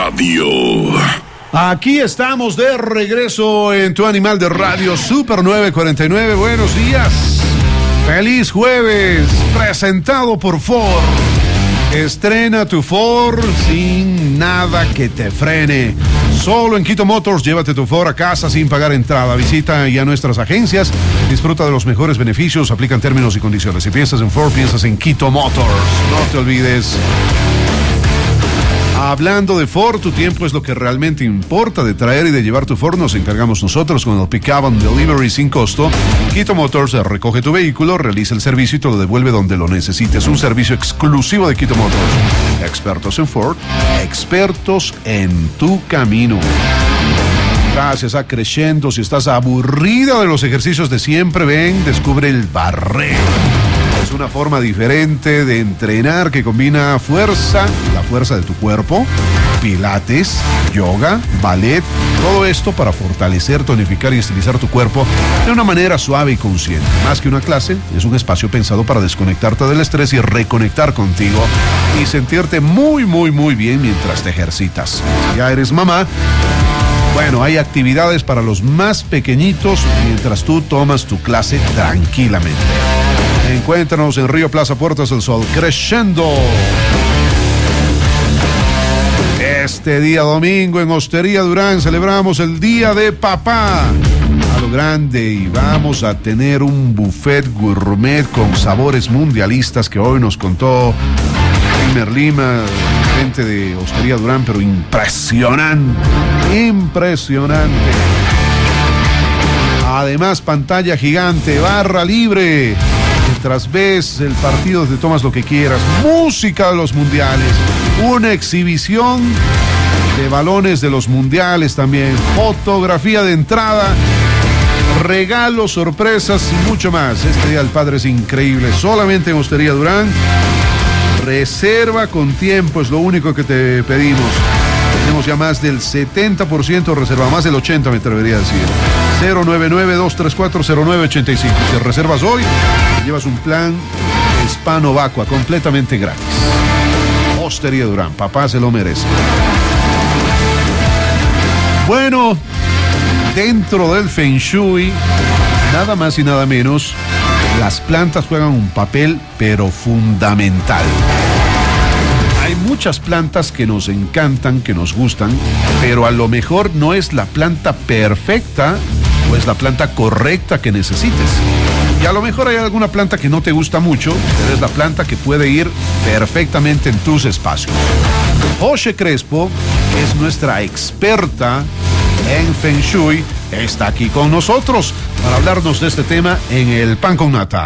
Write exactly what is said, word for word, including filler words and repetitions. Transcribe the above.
Radio. Aquí estamos de regreso en tu animal de radio Super nueve cuarenta y nueve. Buenos días. Feliz jueves. Presentado por Ford. Estrena tu Ford sin nada que te frene. Solo en Quito Motors, llévate tu Ford a casa sin pagar entrada. Visita ya nuestras agencias, disfruta de los mejores beneficios, aplican términos y condiciones. Si piensas en Ford, piensas en Quito Motors. No te olvides. Hablando de Ford, tu tiempo es lo que realmente importa. De traer y de llevar tu Ford nos encargamos nosotros con el Pick-up and Delivery sin costo. Quito Motors recoge tu vehículo, realiza el servicio y te lo devuelve donde lo necesites. Un servicio exclusivo de Quito Motors. Expertos en Ford, expertos en tu camino. Gracias a Crescendo. Si estás aburrida de los ejercicios de siempre, ven, descubre el barré. Es una forma diferente de entrenar que combina fuerza, la fuerza de tu cuerpo, pilates, yoga, ballet, todo esto para fortalecer, tonificar y estilizar tu cuerpo de una manera suave y consciente. Más que una clase, es un espacio pensado para desconectarte del estrés y reconectar contigo y sentirte muy, muy, muy bien mientras te ejercitas. Si ya eres mamá, bueno, hay actividades para los más pequeñitos mientras tú tomas tu clase tranquilamente. Encuéntranos en Río Plaza Puertas del Sol. Crescendo. Este día domingo en Hostería Durán celebramos el Día de Papá a lo grande y vamos a tener un buffet gourmet con sabores mundialistas que hoy nos contó Elmer Lima, gente de Hostería Durán, pero impresionante, impresionante. Además, pantalla gigante, barra libre. Mientras ves el partido te tomas lo que quieras. Música de los mundiales. Una exhibición de balones de los mundiales también. Fotografía de entrada. Regalos, sorpresas y mucho más. Este Día del Padre es increíble. Solamente en Hostería Durán. Reserva con tiempo, es lo único que te pedimos. Tenemos ya más del setenta por ciento reservado, más del ochenta por ciento me atrevería a decir. cero nueve nueve, dos tres cuatro, cero nueve ocho cinco. Si reservas hoy, te llevas un plan hispano vacua completamente gratis. Hostería Durán, papá se lo merece. Bueno, dentro del Feng Shui, nada más y nada menos, las plantas juegan un papel pero fundamental. Hay muchas plantas que nos encantan, que nos gustan, pero a lo mejor no es la planta perfecta o es la planta correcta que necesites. Y a lo mejor hay alguna planta que no te gusta mucho, pero es la planta que puede ir perfectamente en tus espacios. José Crespo es nuestra experta en Feng Shui, está aquí con nosotros para hablarnos de este tema en el Pan con Nata.